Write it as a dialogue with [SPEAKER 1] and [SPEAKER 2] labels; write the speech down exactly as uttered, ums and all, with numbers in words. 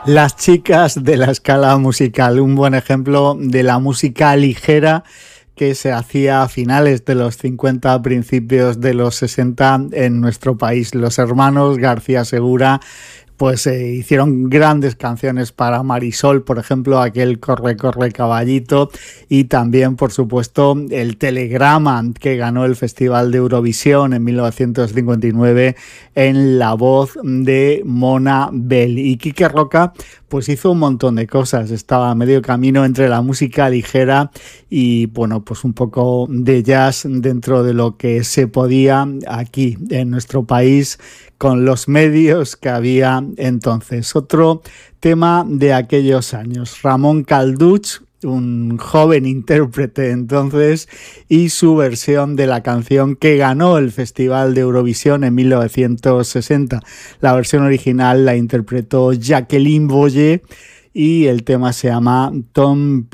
[SPEAKER 1] Las chicas de la escala musical, un buen ejemplo de la música ligera que se hacía a finales de los cincuenta, principios de los sesenta en nuestro país. Los hermanos García Segura pues eh, hicieron grandes canciones para Marisol, por ejemplo, aquel Corre, corre, caballito, y también, por supuesto, el Telegrama, que ganó el Festival de Eurovisión en mil novecientos cincuenta y nueve en la voz de Mona Bell. Y Quique Roca pues hizo un montón de cosas, estaba a medio camino entre la música ligera y, bueno, pues un poco de jazz dentro de lo que se podía aquí en nuestro país con los medios que había entonces. Otro tema de aquellos años, Ramón Calduch, un joven intérprete entonces, y su versión de la canción que ganó el Festival de Eurovisión en mil novecientos sesenta. La versión original la interpretó Jacqueline Boyer y el tema se llama Tom